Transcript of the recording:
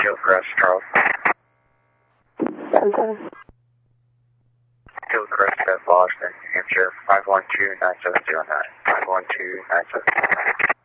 Hillcrest, Charles. 77. Hillcrest, Beth Lodge, New Hampshire, 512-9709. 512-9709.